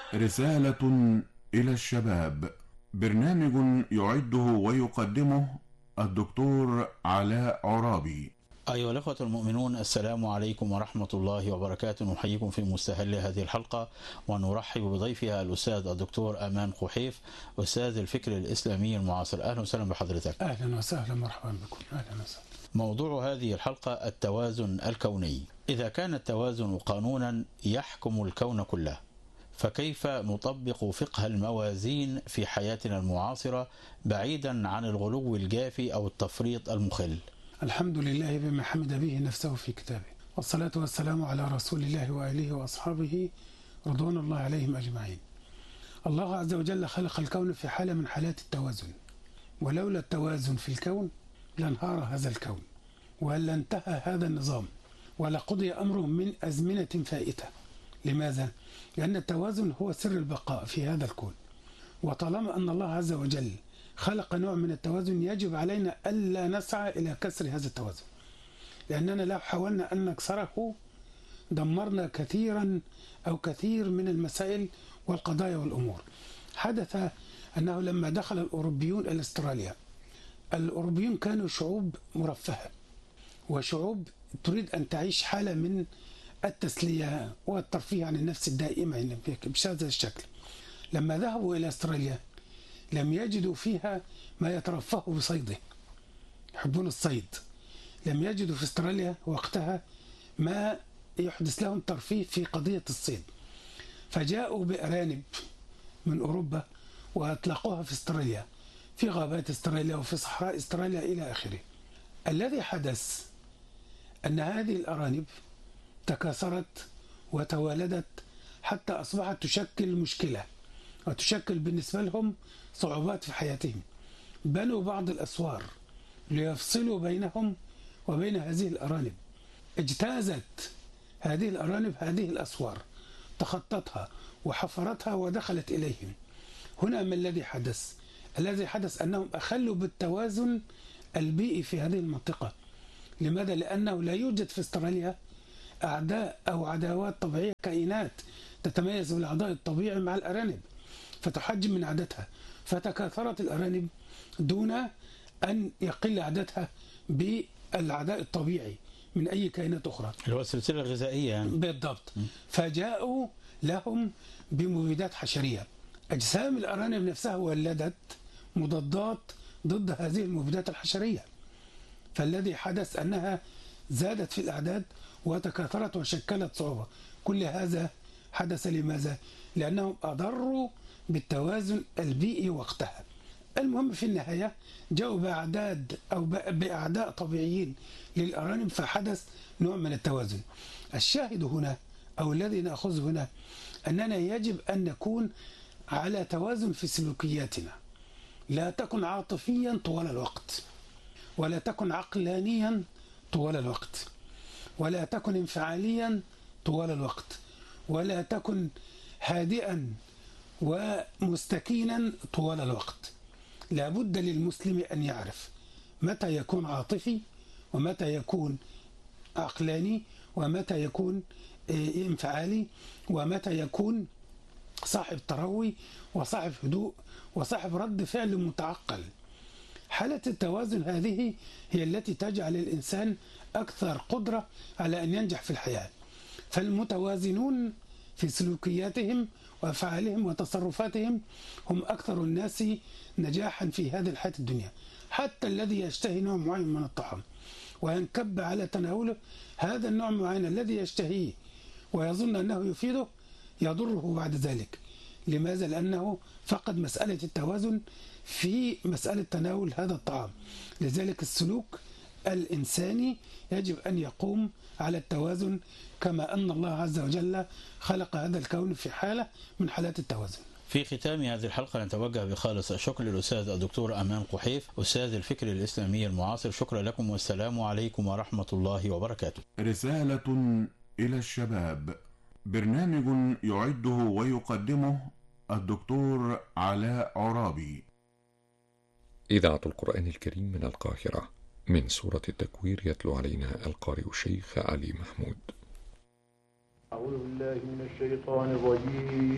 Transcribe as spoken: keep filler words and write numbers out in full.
رسالة إلى الشباب، برنامج يعده ويقدمه الدكتور علاء عرابي. أيها الأخوة المؤمنون، السلام عليكم ورحمة الله وبركاته. نحييكم في مستهل هذه الحلقة ونرحب بضيفها الأستاذ الدكتور أمان قحيف، أستاذ الفكر الإسلامي المعاصر. أهلا وسهلا بحضرتك. أهلا وسهلا، مرحبا بكم. أهلا وسهلا. موضوع هذه الحلقة التوازن الكوني. إذا كان التوازن قانونا يحكم الكون كله، فكيف نطبق فقه الموازين في حياتنا المعاصرة بعيدا عن الغلو الجافي أو التفريط المخل؟ الحمد لله بما حمد به نفسه في كتابه، والصلاة والسلام على رسول الله وآله وأصحابه رضوان الله عليهم أجمعين. الله عز وجل خلق الكون في حالة من حالات التوازن، ولولا التوازن في الكون لانهار هذا الكون ولا انتهى هذا النظام ولقضي أمره من أزمنة فائتة. لماذا؟ لأن التوازن هو سر البقاء في هذا الكون، وطالما أن الله عز وجل خلق نوع من التوازن يجب علينا ألا نسعى إلى كسر هذا التوازن، لأننا لو حاولنا أن نكسره دمرنا كثيرا أو كثير من المسائل والقضايا والأمور. حدث أنه لما دخل الأوروبيون إلى أستراليا، الأوروبيون كانوا شعوب مرفهة وشعوب تريد أن تعيش حالة من التسلية والترفيه عن النفس الدائمة بهذا الشكل. لما ذهبوا إلى أستراليا لم يجدوا فيها ما يترفهوا بصيده، يحبون الصيد. لم يجدوا في أستراليا وقتها ما يحدث لهم ترفيه في قضية الصيد، فجاءوا بأرانب من أوروبا وأطلقوها في أستراليا، في غابات أستراليا وفي صحراء أستراليا إلى آخره. الذي حدث أن هذه الأرانب تكاثرت وتوالدت حتى أصبحت تشكل مشكلة وتشكل بالنسبة لهم صعوبات في حياتهم. بنوا بعض الأسوار ليفصلوا بينهم وبين هذه الأرانب. اجتازت هذه الأرانب هذه الأسوار، تخطتها وحفرتها ودخلت إليهم. هنا ما الذي حدث؟ الذي حدث أنهم أخلوا بالتوازن البيئي في هذه المنطقة. لماذا؟ لأنه لا يوجد في استراليا أعداء أو عداوات طبيعية، كائنات تتميز بالعداء الطبيعي مع الأرانب فتحجم من عددها، فتكاثرت الأرانب دون أن يقل عددها بالعداء الطبيعي من أي كائنات أخرى، اللي هو السلسلة الغذائية يعني. بالضبط. فجاءوا لهم بمبيدات حشرية. أجسام الأرانب نفسها ولدت مضادات ضد هذه المبيدات الحشرية، فالذي حدث أنها زادت في الأعداد وتكاثرت وشكلت صعوبة. كل هذا حدث لماذا؟ لأنهم أضروا بالتوازن البيئي وقتها. المهم في النهاية جاءوا بأعداد أو بأعداء طبيعيين للأرانب، فحدث نوع من التوازن. الشاهد هنا أو الذي نأخذه هنا أننا يجب أن نكون على توازن في سلوكياتنا، لا تكن عاطفيا طوال الوقت، ولا تكن عقلانيا طوال الوقت، ولا تكن انفعاليا طوال الوقت، ولا تكن هادئا ومستكينا طوال الوقت. لا بد للمسلم أن يعرف متى يكون عاطفي ومتى يكون عقلاني ومتى يكون انفعالي ومتى يكون صاحب تروي وصاحب هدوء وصاحب رد فعل متعقل. حالة التوازن هذه هي التي تجعل الإنسان أكثر قدرة على أن ينجح في الحياة. فالمتوازنون في سلوكياتهم وأفعالهم وتصرفاتهم هم أكثر الناس نجاحا في هذه الحياة الدنيا. حتى الذي يشتهي نوع معين من الطعام وينكب على تناوله هذا النوع معين الذي يشتهيه ويظن أنه يفيده يضره بعد ذلك. لماذا؟ لأنه فقد مسألة التوازن في مسألة تناول هذا الطعام. لذلك السلوك الإنساني يجب أن يقوم على التوازن، كما أن الله عز وجل خلق هذا الكون في حالة من حالات التوازن. في ختام هذه الحلقة نتوجه بخالص الشكر للأستاذ الدكتور أمان قحيف، أستاذ الفكر الإسلامي المعاصر. شكرا لكم والسلام عليكم ورحمة الله وبركاته. رسالة إلى الشباب، برنامج يعده ويقدمه الدكتور علاء عرابي. إذاعة القرآن الكريم من القاهرة، من سورة التكوير، يتلو علينا القارئ الشيخ علي محمود. أعوذ بالله من الشيطان الرجيم.